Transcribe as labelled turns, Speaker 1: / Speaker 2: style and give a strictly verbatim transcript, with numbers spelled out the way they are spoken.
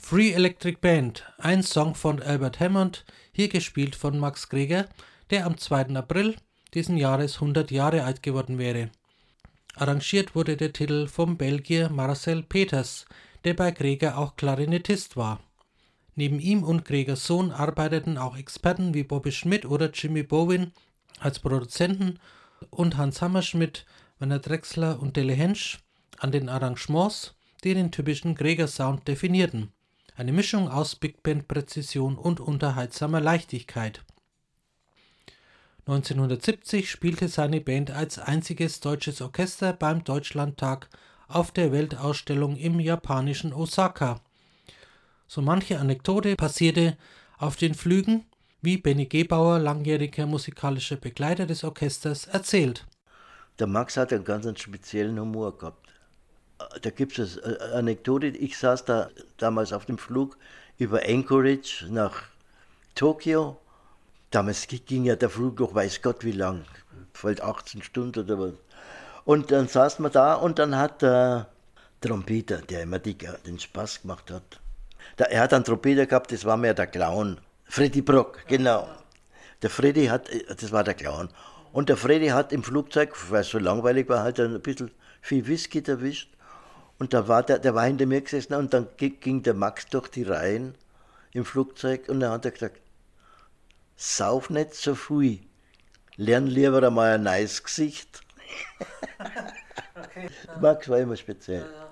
Speaker 1: Free Electric Band, ein Song von Albert Hammond, hier gespielt von Max Greger, der am zweiten April diesen Jahres hundert Jahre alt geworden wäre. Arrangiert wurde der Titel vom Belgier Marcel Peters, der bei Greger auch Klarinettist war. Neben ihm und Gregers Sohn arbeiteten auch Experten wie Bobby Schmidt oder Jimmy Bowen als Produzenten und Hans Hammerschmidt, Werner Drechsler und Delle Hensch an den Arrangements, die den typischen Greger-Sound definierten. Eine Mischung aus Big Band-Präzision und unterhaltsamer Leichtigkeit. neunzehnhundertsiebzig spielte seine Band als einziges deutsches Orchester beim Deutschlandtag auf der Weltausstellung im japanischen Osaka. So manche Anekdote passierte auf den Flügen, wie Benny Gebauer, langjähriger musikalischer Begleiter des Orchesters, erzählt.
Speaker 2: Der Max hat einen ganz speziellen Humor gehabt. Da gibt es eine Anekdote, ich saß da damals auf dem Flug über Anchorage nach Tokio. Damals ging ja der Flug noch weiß Gott wie lang, vielleicht achtzehn Stunden oder was. Und dann saßen wir da und dann hat der Trompeter, der immer die, den Spaß gemacht hat, der, er hat einen Trompeter gehabt, das war mehr der Clown, Freddy Brock, genau. Der Freddy hat, das war der Clown. Und der Freddy hat im Flugzeug, weil es so langweilig war, halt ein bisschen viel Whisky erwischt. Und da war der, der war hinter mir gesessen und dann ging der Max durch die Reihen im Flugzeug und dann hat er gesagt, sauf nicht so viel, lern lieber einmal ein neues Gesicht. Okay, ja. Max war immer speziell. Ja, ja.